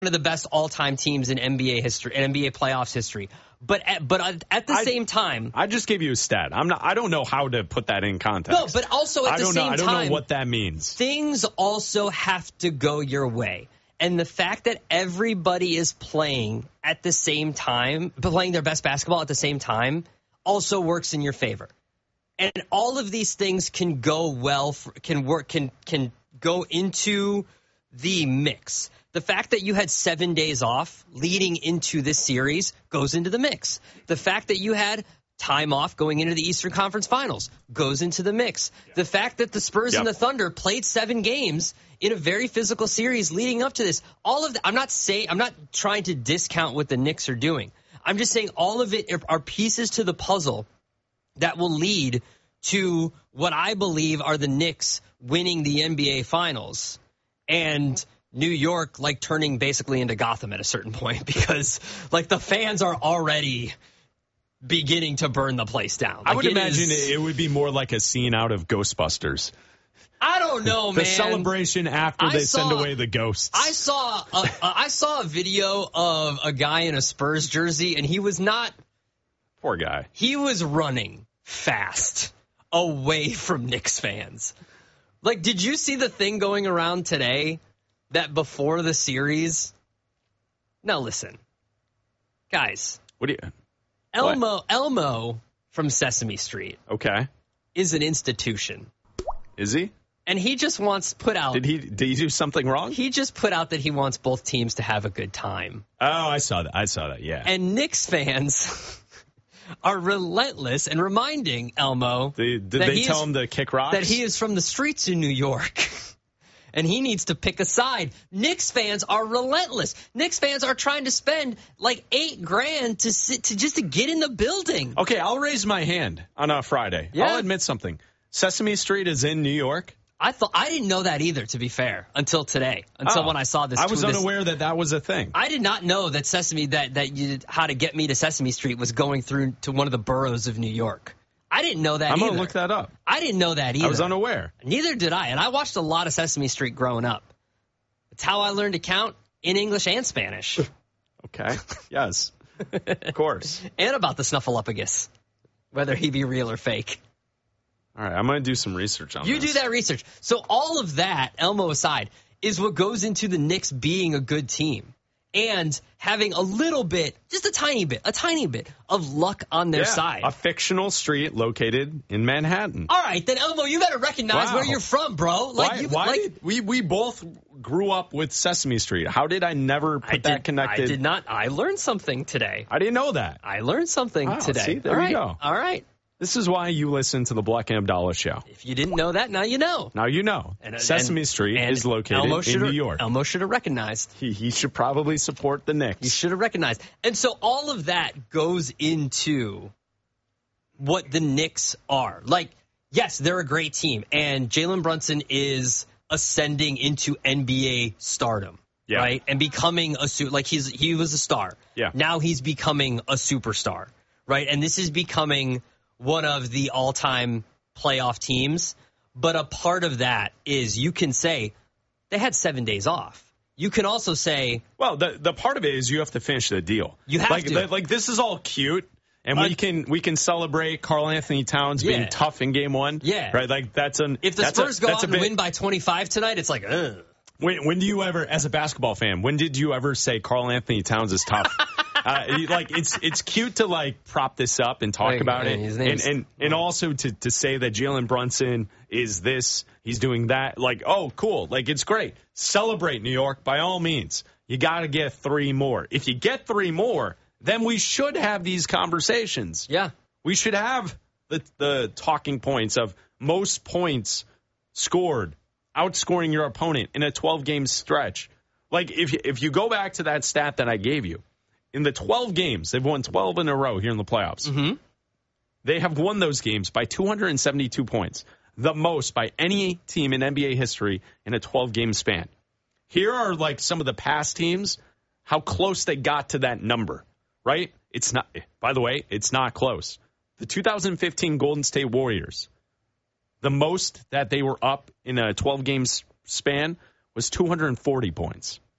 of the best all-time teams in NBA history, in NBA playoffs history. But at the same time, I just gave you a stat. I don't know how to put that in context. No, but also at the same time, I don't know what that means. Things also have to go your way. And the fact that everybody is playing at the same time, playing their best basketball at the same time, also works in your favor. And all of these things can go well, can go into the mix. The fact that you had 7 days off leading into this series goes into the mix. The fact that you had time off going into the Eastern Conference Finals goes into the mix. The fact that the Spurs and the Thunder played 7 games in a very physical series leading up to this, all of that, I'm not trying to discount what the Knicks are doing. I'm just saying all of it are pieces to the puzzle that will lead to what I believe are the Knicks winning the NBA Finals and New York turning basically into Gotham at a certain point, because the fans are already beginning to burn the place down. I would imagine it would be more like a scene out of Ghostbusters. I don't know, man. The celebration after they send away the ghosts. I saw a video of a guy in a Spurs jersey, and he was not... Poor guy. He was running fast away from Knicks fans. Did you see the thing going around today that before the series? Now listen, guys. Elmo from Sesame Street. Okay. Is an institution. Is he? And he just wants put out. Did he do something wrong? He just put out that he wants both teams to have a good time. Oh, I saw that. Yeah. And Knicks fans are relentless in reminding Elmo. Did they tell him to kick rocks? That he is from the streets in New York. And he needs to pick a side. Knicks fans are relentless. Knicks fans are trying to spend $8,000 just to get in the building. Okay, I'll raise my hand on a Friday. Yeah. I'll admit something. Sesame Street is in New York. I didn't know that either, to be fair, until today. When I saw this. I was unaware that was a thing. I did not know that How to Get Me to Sesame Street was going through to one of the boroughs of New York. I didn't know that either. I'm going to look that up. I didn't know that either. I was unaware. Neither did I. And I watched a lot of Sesame Street growing up. It's how I learned to count in English and Spanish. Okay. Yes. Of course. And about the Snuffleupagus, whether he be real or fake. All right. I'm going to do some research on this. You do that research. So all of that, Elmo aside, is what goes into the Knicks being a good team. And having a little bit, just a tiny bit of luck on their side. A fictional street located in Manhattan. All right, then, Elmo, you better recognize where you're from, bro. We both grew up with Sesame Street. How did I never put that connected? I did not. I learned something today. I didn't know that. I learned something today. See, there you go. All right. This is why you listen to the Black and Abdallah Show. If you didn't know that, now you know. Now you know. Sesame Street is located in New York. Elmo should have recognized. He should probably support the Knicks. He should have recognized. And so all of that goes into what the Knicks are. Yes, they're a great team. And Jalen Brunson is ascending into NBA stardom. Yeah. Right? And becoming he was a star. Yeah. Now he's becoming a superstar. Right? And this is becoming one of the all-time playoff teams. But a part of that is you can say they had 7 days off. You can also say... Well, the part of it is you have to finish the deal. You have to. This is all cute, and we can celebrate Karl Anthony Towns being tough in Game 1. Yeah. Right? If the Spurs go out and win by 25 tonight, it's like, ugh. When do you ever, as a basketball fan, when did you ever say Karl Anthony Towns is tough? It's cute to prop this up and talk about it, and also to say that Jalen Brunson is this, he's doing that. Oh, cool, it's great. Celebrate, New York, by all means. You got to get 3 more. If you get 3 more, then we should have these conversations. Yeah, we should have the talking points of most points scored, outscoring your opponent in a 12-game stretch. If you go back to that stat that I gave you. In the 12 games, they've won 12 in a row here in the playoffs. Mm-hmm. They have won those games by 272 points, the most by any team in NBA history in a 12-game span. Here are some of the past teams, how close they got to that number, right? It's not. By the way, it's not close. The 2015 Golden State Warriors, the most that they were up in a 12-game span was 240 points.